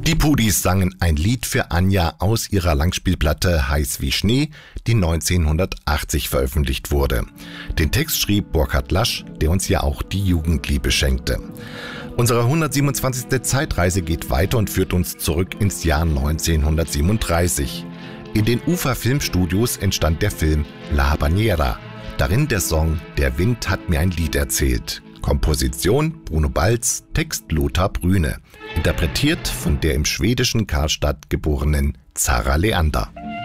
Die Pudis sangen ein Lied für Anja aus ihrer Langspielplatte Heiß wie Schnee, die 1980 veröffentlicht wurde. Den Text schrieb Burkhard Lasch, der uns ja auch die Jugendliebe schenkte. Unsere 127. Zeitreise geht weiter und führt uns zurück ins Jahr 1937. In den UFA-Filmstudios entstand der Film La Habanera. Darin der Song Der Wind hat mir ein Lied erzählt. Komposition Bruno Balz, Text Lothar Brühne. Interpretiert von der im schwedischen Karlstad geborenen Zara Leander.